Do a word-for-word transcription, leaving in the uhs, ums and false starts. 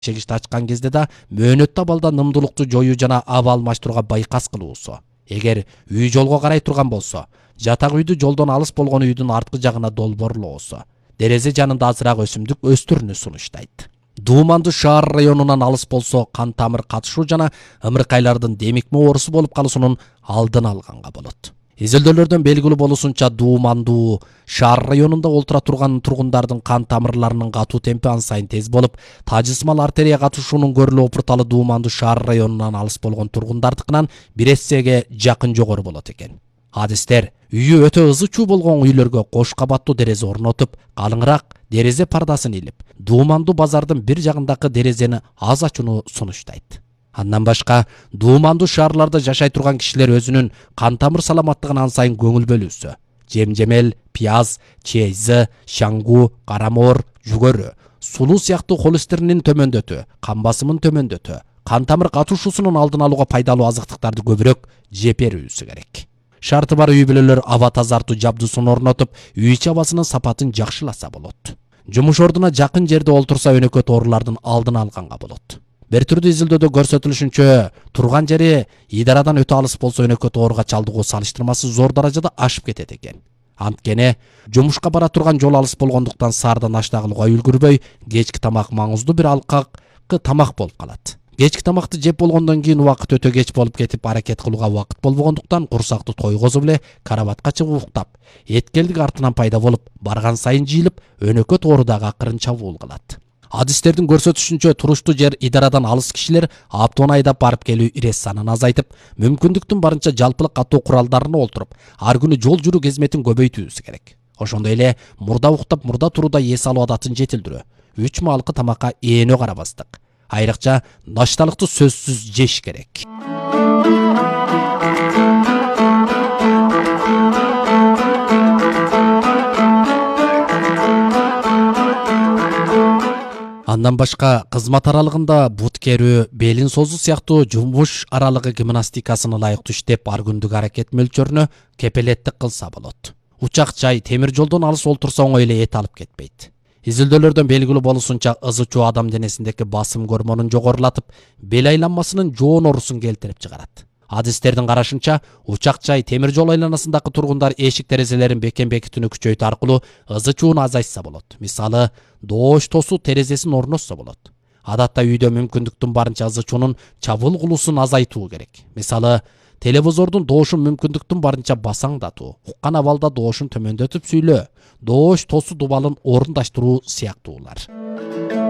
чегишти ачкан кезде да мөөнөттүү абалда нымдуулукту жоюу жана аба алмаштырууга байкас кылуусу. Эгер үй жолго карай турган болсо, жатак үйдү жолдон алыс болгон үйдүн арткы жагына долбоорлоосу. Дерезе жанында азыраак өсүмдүк өстүрүүнү сунуштайт. Дуумандуу шаар районунан алыс болсо, кан тамыр катышуу жана ымыркайлардын демикме оорусу болуп калуусунун алдын алганга болот. Изилдөөлөрдөн белгилүү болушунча, Дуумандуу шаар районунда олтура турган тургундардын кан тамырларынын катуу темпи ан сайын тез болуп, тажысмал артерия катышуунун көрүлүү опурталы Дуумандуу шаар районунан алыс болгон тургундардыкынан бир эсеге жакын жогору болот экен. Адистер үйү өтө ызы чуу болгон үйлөргө кош кабаттуу дерезе орнотуп, калыңыраак дерезе пардасын илип, Дуумандуу базардын бир жагындагы дерезени аз ачууну сунуштайт. Андан башка, Дуумандуу шаарларда жашай турган кишилер өзүнүн кан тамыр саламаттыгына ан сайын көңүл бөлүүсү. Жемжемел, пияз, чейзи, шаңгу, карамоор, жүгөрү, сулуу сыяктуу холестеринин төмөндөтүү, кан басымын төмөндөтүү, кан тамыр катышуусунун алдын алууга пайдалуу азыктыктарды көбүрөөк жеп берүүсү керек. Шарты бар үй бүлөлөр аба тазартуу жабдуусун орнотуп, үй ичи абасынын сапатын жакшыласа болот. Жумуш ордуна жакын жерде олтурса өнөкөт оорулардын алдын алганга болот. Бир түрдүү изилдөөдө көрсөтүлүшүнчө, турган жери идарадан өтө алыс болсо өнөкөт ооруга чалдыгуу салыштырмасы зор даражада ашып кетет экен. Анткени жумушка бара турган жол алыс болгондуктан саардан аштагылууга үлгүрбөй, кечки тамак маңыздуу бир алкакы тамак болуп калат. Кечки тамакты жеп болгондон кийин убакыт өтө кеч болуп кетип, аракет кылууга убакыт болбогондуктан курсакту тойгозуп эле карабатка чыгып уктап, эткелдик артынан пайда болуп, барган сайын жыйылып, өнөкөт оору дагы акырын чабуул кылат. Адистердин көрсөтүшүнчө, туруштуу жер идарадан алыс кишилер аптон айдап барып келүү ирес санын азайтып, мүмкүндүктүн барынча жалпылык катуу куралдарына олтуруп, ар күнү жол жүрүү кезметин көбөйтүүсү керек. Ошондой эле мурда уктап, мурда турууда эс алуу адатын жетилдирүү, үч маалкы тамакка эөнө карабастык. Айрыкча нашталыкты сөзсүз жеш керек. Андан башка кызмат аралыгында бут керүү, белин созуу сыяктуу жумуш аралыгы гимнастикасын ылайыктуу иштеп, ар күндүк аракет мөлчөрүнө кепелеттик кылса болот. Учак жай, темир жолдон алыс олтурса оңой эле эт алып кетпейт. Изилдөөлөрдөн белгилүү болушунча, ызы чуу адам денесиндеги басым гормонун жогорулатып, бел айланмасынын жоон оорусун келтирип чыгарат. Адистердин карашынча, учак жай, темир жол айланасындагы тургундар эшик терезелерин бекем бекитүүнү күчөйтүү аркылуу ызы чууну азайтса болот. Мисалы, доош тосуу терезесин орнотсо болот. Адатта үйдө мүмкүндүктүн барынча ызы чуунун чабуул кылуусун азайтуу керек. Мисалы, телевизордун доошун мүмкүндүктүн барынча басаңдатуу, уккан абалда доошун төмөндөтүп сүйлөө, доош тосуу дубалын орундаштыруу сыяктуулар.